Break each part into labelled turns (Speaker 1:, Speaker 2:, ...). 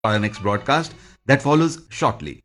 Speaker 1: our next broadcast that follows shortly.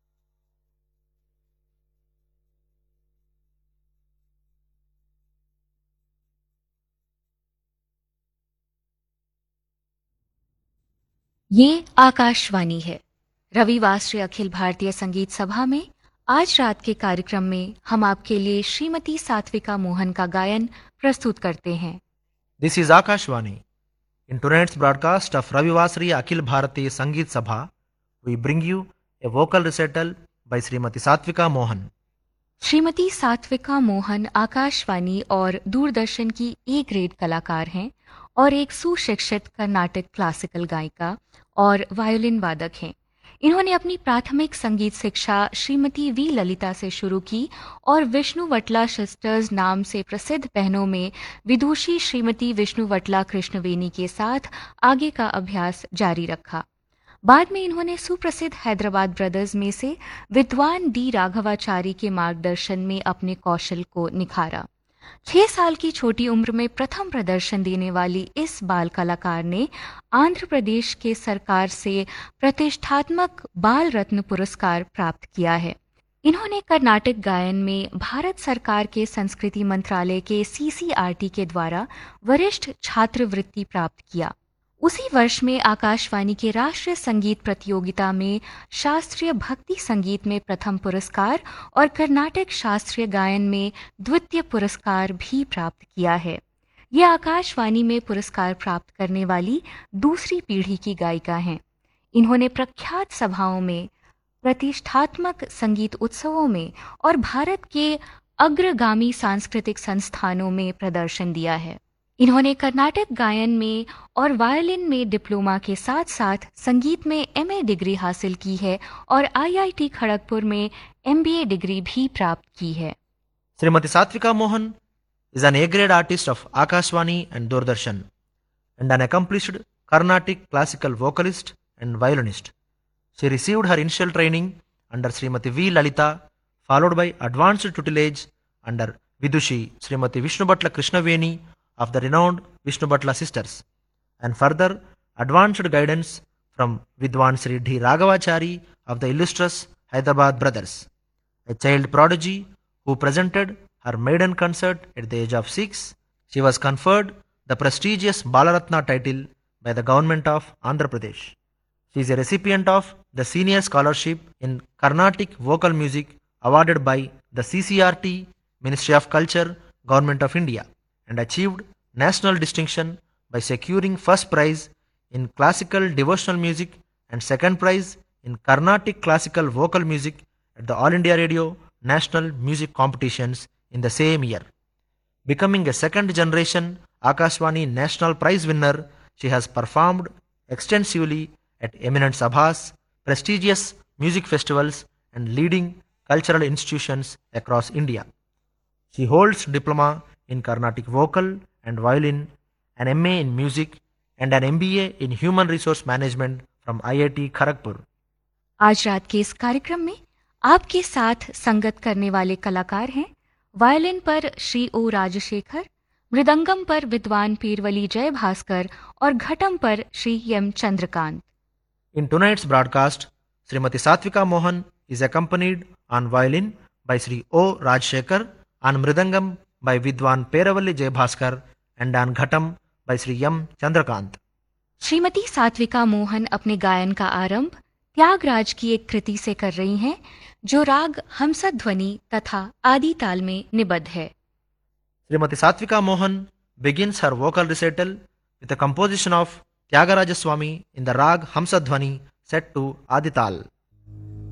Speaker 2: ये आकाशवाणी है। रविवार से अखिल भारतीय संगीत सभा में आज रात के कार्यक्रम में हम आपके लिए श्रीमती सात्विका मोहन का गायन प्रस्तुत करते हैं।
Speaker 3: This is Akashvani. In tonight's broadcast of Ravivasri Akhil Bharati Sangeet Sabha, we bring you a vocal recital by Srimati Satvika Mohan.
Speaker 2: Shrimati सात्विका Mohan Akashvani और दूरदर्शन की ए ग्रेड कलाकार हैं और एक सुशिक्षित कर्नाटक क्लासिकल गायिका और वायोलिन वादक हैं। इन्होंने अपनी प्राथमिक संगीत शिक्षा श्रीमती वी ललिता से शुरू की और विष्णु वटला सिस्टर्स नाम से प्रसिद्ध बहनों में विदुषी श्रीमती विष्णु वटला कृष्णवेणी के साथ आगे का अभ्यास जारी रखा। बाद में इन्होंने सुप्रसिद्ध हैदराबाद ब्रदर्स में से विद्वान डी राघवाचारी के मार्गदर्शन में अपने कौशल को निखारा। 6 साल की छोटी उम्र में प्रथम प्रदर्शन देने वाली इस बाल कलाकार ने आंध्र प्रदेश के सरकार से प्रतिष्ठात्मक बाल रत्न पुरस्कार प्राप्त किया है। इन्होंने कर्नाटक गायन में भारत सरकार के संस्कृति मंत्रालय के CCRT के द्वारा वरिष्ठ छात्रवृत्ति प्राप्त किया। उसी वर्ष में आकाशवाणी के राष्ट्रीय संगीत प्रतियोगिता में शास्त्रीय भक्ति संगीत में प्रथम पुरस्कार और कर्नाटक शास्त्रीय गायन में द्वितीय पुरस्कार भी प्राप्त किया है। ये आकाशवाणी में पुरस्कार प्राप्त करने वाली दूसरी पीढ़ी की गायिका हैं। इन्होंने प्रख्यात सभाओं में, प्रतिष्ठात्मक संगीत उत्सवों में और भारत के अग्रगामी सांस्कृतिक संस्थानों में प्रदर्शन दिया है। इन्होंने कर्नाटक गायन में और वायलिन में डिप्लोमा के साथ साथ संगीत में MA डिग्री हासिल की है और IIT खड़गपुर में MBA डिग्री भी प्राप्त की है।
Speaker 3: Srimati Satvika Mohan is an A-grade artist of Akashvani and Doordarshan and an accomplished Carnatic classical vocalist and violinist. She received her initial training under Srimati V. Lalita, followed by advanced tutelage under Vidushi Srimati Vishnu Bhatla Krishnaveni of the renowned Vishnu Bhatla sisters, and further advanced guidance from Vidwan Sri D. Raghavachari of the illustrious Hyderabad brothers. A child prodigy who presented her maiden concert at the age of 6, she was conferred the prestigious Balaratna title by the government of Andhra Pradesh. She is a recipient of the Senior Scholarship in Carnatic Vocal Music awarded by the CCRT, Ministry of Culture, Government of India, and achieved national distinction by securing first prize in classical devotional music and second prize in Carnatic classical vocal music at the All India Radio National Music Competitions in the same year. Becoming a second generation Akashvani National Prize winner, she has performed extensively at eminent sabhas, prestigious music festivals, and leading cultural institutions across India. She holds diploma in Carnatic vocal and violin, an MA in music, and an MBA in human resource management from IIT Kharagpur.
Speaker 2: आज रात के इस कार्यक्रम में आपके साथ संगत करने वाले कलाकार हैं वायलिन पर श्री O राजशेखर, मृदंगम पर विद्वान पीरवली जय भास्कर और घटम पर Shri M Chandrakant.
Speaker 3: In tonight's broadcast, Srimati Satvika Mohan is accompanied on violin by Sri O. Rajshekar, on mridangam by Vidwan Peravalli Jay Bhaskar, and on ghatam by Sri M. Chandrakant.
Speaker 2: Shrimati सात्विका Mohan अपने गायन का आरंभ त्यागराज की एक कृति से कर रही हैं जो राग हमसध्वनि तथा आदि ताल में निबद्ध है।
Speaker 3: Srimati Satvika Mohan begins her vocal recital with a composition of Tyagaraja Swami in the rag Hamsadhvani set to Adital.